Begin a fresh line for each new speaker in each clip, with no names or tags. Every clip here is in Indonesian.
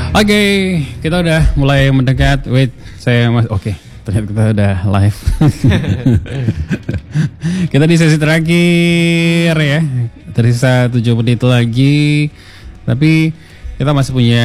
Oke, kita udah mulai mendekat. Wait, oke, ternyata kita udah live. Kita di sesi terakhir ya. Tersisa 7 menit lagi. Tapi kita masih punya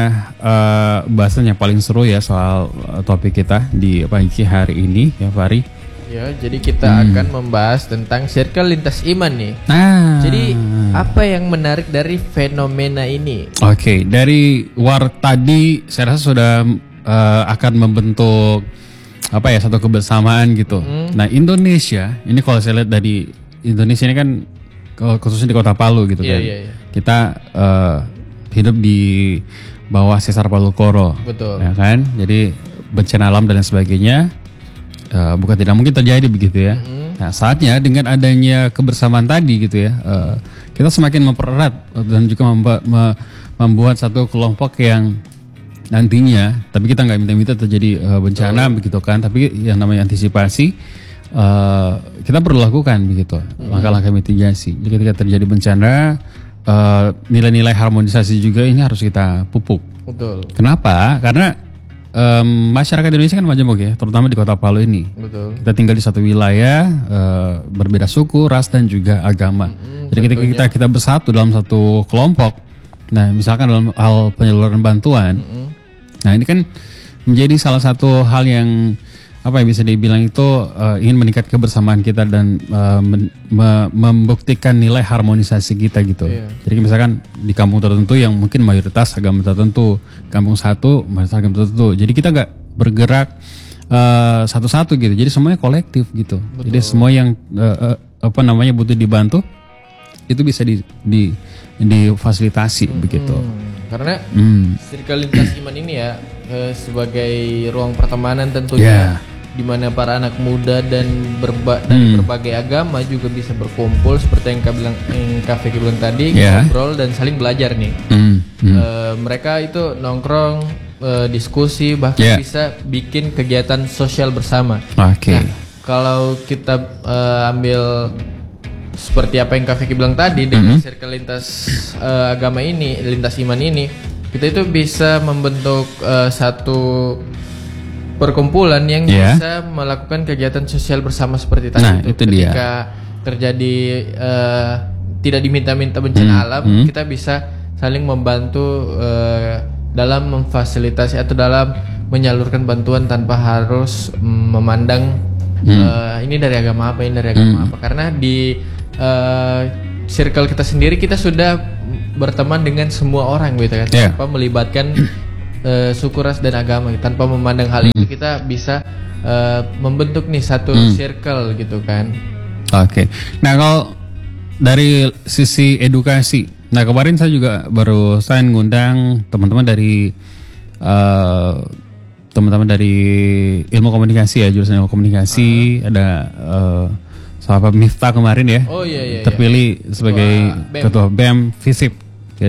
bahasan yang paling seru ya soal topik kita di pagi hari ini ya, Fahri.
Ya, jadi kita akan membahas tentang circle lintas iman nih. Jadi apa yang menarik dari fenomena ini?
Oke, dari War tadi saya rasa sudah akan membentuk apa ya, satu kebersamaan gitu. Nah, Indonesia ini kalau saya lihat dari Indonesia ini kan khususnya di Kota Palu gitu kan. Kita hidup di bawah sesar Palu Koro.
Betul.
Ya kan? Jadi bencana alam dan lain sebagainya bukan tidak mungkin terjadi begitu ya. Nah, saatnya dengan adanya kebersamaan tadi gitu ya, kita semakin mempererat dan juga membuat satu kelompok yang nantinya, tapi kita nggak minta-minta terjadi bencana begitu kan, tapi yang namanya antisipasi kita perlu lakukan begitu, langkah-langkah mitigasi. Jadi ketika terjadi bencana, nilai-nilai harmonisasi juga ini harus kita pupuk.
Betul.
Kenapa? Karena masyarakat Indonesia kan majemuk ya, terutama di Kota Palu ini.
Betul.
Kita tinggal di satu wilayah, berbeda suku, ras dan juga agama. Jadi ketika kita bersatu dalam satu kelompok, nah misalkan dalam hal penyaluran bantuan, nah ini kan menjadi salah satu hal yang apa yang bisa dibilang itu ingin meningkat kebersamaan kita dan membuktikan nilai harmonisasi kita gitu. Jadi misalkan di kampung tertentu yang mungkin mayoritas agama tertentu, kampung satu mayoritas agama tertentu. Jadi kita nggak bergerak satu-satu gitu. Jadi semuanya kolektif gitu. Betul. Jadi semua yang butuh dibantu itu bisa difasilitasi begitu.
Karena circle lintas iman ini ya sebagai ruang pertemanan tentunya, di mana para anak muda dan dari berbagai agama juga bisa berkumpul seperti yang Kak Vicky bilang tadi, ngobrol dan saling belajar nih. Mereka itu nongkrong, diskusi, bahkan bisa bikin kegiatan sosial bersama. Nah, kalau kita ambil seperti apa yang Kak Vicky bilang tadi dengan circle lintas agama ini, lintas iman ini, kita itu bisa membentuk satu perkumpulan yang bisa melakukan kegiatan sosial bersama seperti tadi.
Nah, itu
ketika terjadi tidak diminta-minta bencana alam, kita bisa saling membantu dalam memfasilitasi atau dalam menyalurkan bantuan tanpa harus memandang ini dari agama apa, ini dari agama apa. Karena di circle kita sendiri kita sudah berteman dengan semua orang gitu kan, tanpa melibatkan suku, ras dan agama. Tanpa memandang hal itu kita bisa membentuk nih satu circle gitu kan.
Nah, kalau dari sisi edukasi, nah kemarin saya juga baru ngundang teman-teman dari ilmu komunikasi ya, jurusan ilmu komunikasi. Ada sahabat Miftah kemarin ya, terpilih sebagai ketua BEM FISIP ya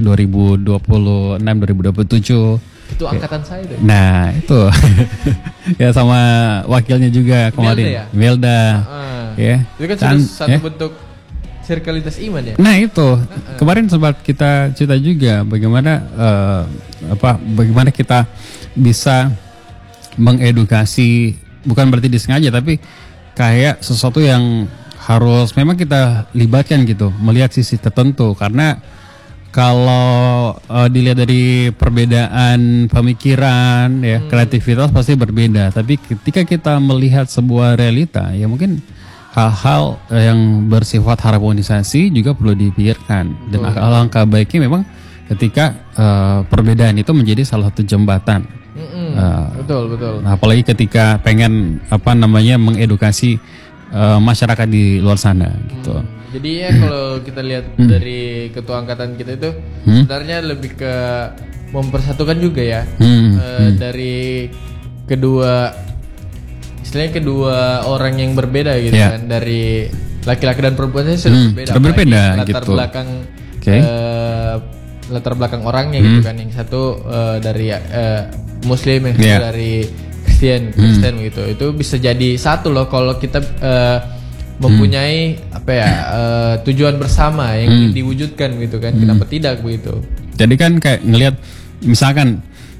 2026-2027.
Itu angkatan saya deh.
Nah itu ya, sama wakilnya juga kemarin, Melda. Ya.
Itu kan satu bentuk circle lintas iman ya.
Nah itu kemarin sempat kita cerita juga bagaimana bagaimana kita bisa mengedukasi, bukan berarti disengaja, tapi kayak sesuatu yang harus memang kita libatkan gitu, melihat sisi tertentu. Karena kalau dilihat dari perbedaan pemikiran ya, kreativitas pasti berbeda. Tapi ketika kita melihat sebuah realita, ya mungkin hal-hal yang bersifat harmonisasi juga perlu dipikirkan. Dan alangkah baiknya memang ketika perbedaan itu menjadi salah satu jembatan.
Betul.
Nah, apalagi ketika pengen mengedukasi masyarakat di luar sana gitu.
Jadi ya kalau kita lihat dari ketua angkatan kita itu sebenarnya lebih ke mempersatukan juga ya, dari kedua orang yang berbeda gitu kan, dari laki-laki dan perempuan sudah berbeda latar
gitu.
Belakang latar belakang orangnya gitu kan. Yang satu dari Muslim, yang satu dari Kristen gitu. Itu bisa jadi satu loh kalau kita mempunyai tujuan bersama yang diwujudkan gitu kan. Kenapa tidak begitu?
Jadi kan kayak ngelihat misalkan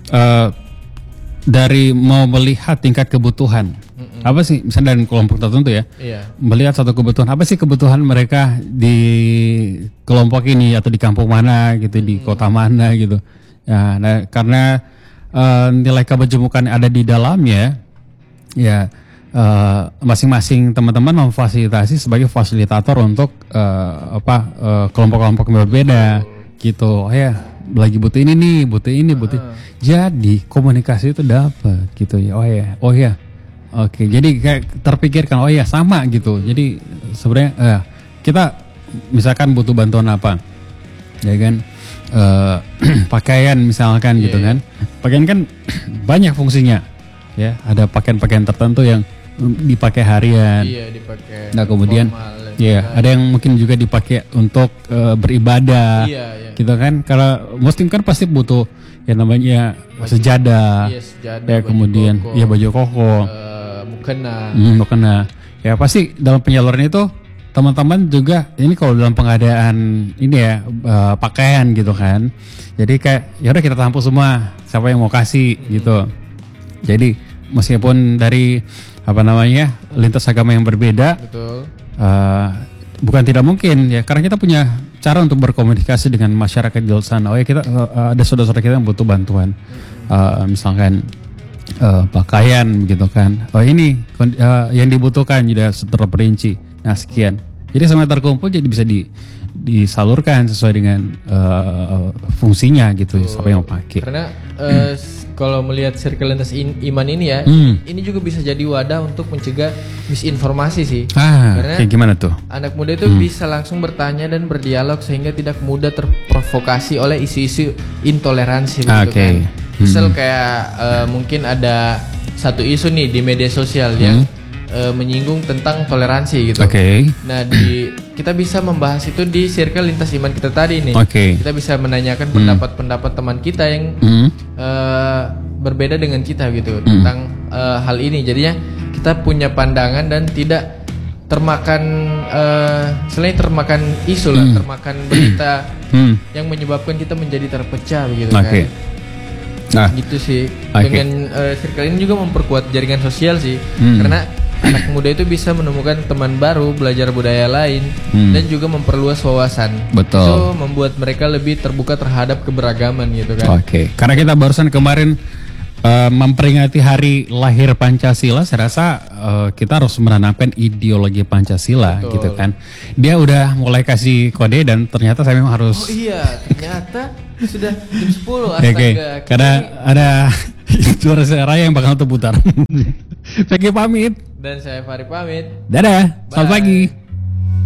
dari mau melihat tingkat kebutuhan, apa sih misalnya dari kelompok tertentu ya, melihat satu kebutuhan, apa sih kebutuhan mereka di kelompok ini atau di kampung mana gitu, di kota mana gitu. Ya, nah, karena nilai keberjemukan ada di dalamnya, ya masing-masing teman-teman memfasilitasi sebagai fasilitator untuk kelompok-kelompok yang berbeda gitu. Ya lagi butuh ini nih, butuh ini, butuh. Jadi komunikasi itu dapat gitu ya. Oh ya. Oke, jadi kayak terpikirkan oh ya sama gitu. Jadi sebenarnya kita misalkan butuh bantuan apa, ya kan? Pakaian misalkan gitu kan. Pakaian kan banyak fungsinya. Ya, ada pakaian-pakaian tertentu yang dipakai harian.
Iya, dipakai.
Nah, kemudian
formal,
ada yang mungkin juga dipakai untuk beribadah.
Iya.
Gitu kan. Kalau muslim kan pasti butuh yang namanya sejadah.
Iya, sejadah.
Ya, kemudian baju koko. Mukena. Ya, pasti dalam penyaluran itu teman-teman juga ini kalau dalam pengadaan ini ya pakaian gitu kan. Jadi kayak ya udah kita tampung semua siapa yang mau kasih gitu. Jadi meskipun dari lintas agama yang berbeda, betul. Bukan tidak mungkin ya, karena kita punya cara untuk berkomunikasi dengan masyarakat di luar sana. Oh ya kita ada saudara-saudara kita yang butuh bantuan, misalkan pakaian gitu kan. Oh ini yang dibutuhkan sudah terperinci. Nah sekian. Jadi sama terkumpul jadi bisa disalurkan sesuai dengan fungsinya gitu. Siapa yang mau pakai.
Karena kalau melihat circle lintas iman ini ya, ini juga bisa jadi wadah untuk mencegah misinformasi sih. Karena
kayak gimana tuh?
Anak muda itu bisa langsung bertanya dan berdialog sehingga tidak mudah terprovokasi oleh isu-isu intoleransi gitu kan. Misal kayak mungkin ada satu isu nih di media sosial yang menyinggung tentang toleransi gitu. Nah, kita bisa membahas itu di circle lintas iman kita tadi nih. Kita bisa menanyakan pendapat-pendapat teman kita yang berbeda dengan kita gitu tentang hal ini. Jadinya kita punya pandangan dan tidak selain termakan isu lah, termakan berita yang menyebabkan kita menjadi terpecah begitu kan. Nah, gitu sih. Dengan circle ini juga memperkuat jaringan sosial sih. Karena anak muda itu bisa menemukan teman baru, belajar budaya lain, dan juga memperluas wawasan.
Betul.
Itu membuat mereka lebih terbuka terhadap keberagaman gitu kan.
Karena kita barusan kemarin memperingati hari lahir Pancasila, saya rasa kita harus menanamkan ideologi Pancasila. Betul. Gitu kan. Dia udah mulai kasih kode dan ternyata saya memang harus.
Oh iya, ternyata sudah jam 10 astaga.
Karena ada juara raya yang bakal terputar. Pegi pamit.
Dan saya Fari pamit.
Dadah, selamat pagi.